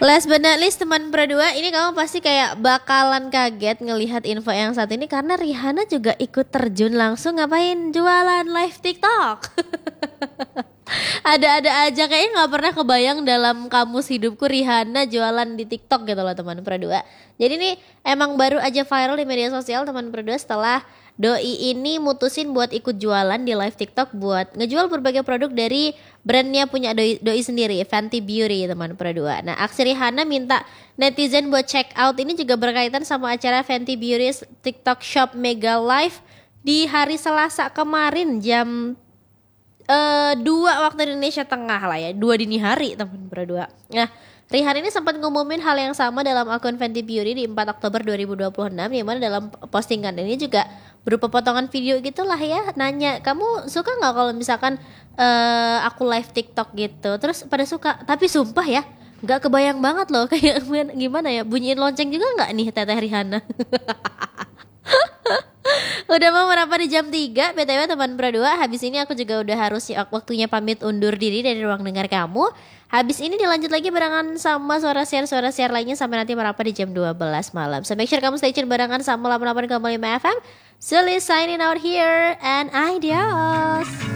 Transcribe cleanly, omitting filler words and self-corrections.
Last but not least teman berdua, ini kamu pasti kayak bakalan kaget ngelihat info yang satu ini karena Rihanna juga ikut terjun langsung ngapain jualan live TikTok. Ada-ada aja kayaknya nggak pernah kebayang dalam kamus hidupku Rihanna jualan di TikTok gitu loh teman berdua. Jadi nih emang baru aja viral di media sosial teman berdua setelah doi ini mutusin buat ikut jualan di live TikTok buat ngejual berbagai produk dari brandnya punya doi sendiri, Fenty Beauty teman berdua. Nah aksi Rihanna minta netizen buat check out ini juga berkaitan sama acara Fenty Beauty's TikTok Shop Mega Live di hari Selasa kemarin jam 2 waktu Indonesia Tengah lah ya, 2 dini hari teman berdua. Nah Rihanna ini sempat ngumumin hal yang sama dalam akun Fenty Beauty di 4 Oktober 2026, di mana dalam postingan ini juga berupa potongan video gitulah ya, nanya kamu suka nggak kalau misalkan aku live TikTok gitu. Terus pada suka, tapi sumpah ya nggak kebayang banget loh kayak gimana ya, bunyiin lonceng juga nggak nih Teteh Rihanna. Udah mau merapat di jam 3 BTW teman berdua. Habis ini aku juga udah harus waktunya pamit undur diri dari ruang dengar kamu. Habis ini dilanjut lagi barengan sama suara share lainnya sampai nanti merapat di jam 12 malam. So make sure kamu stay tune barengan sama 88,5 FM. Sulis signing out here and adios.